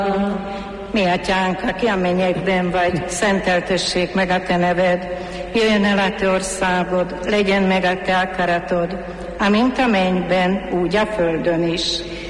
Mi atyánk, aki a mennyekben vagy, szenteltessék meg a te neved, jöjjön el a te országod, legyen meg a te akaratod, amint a mennyben, úgy a földön is.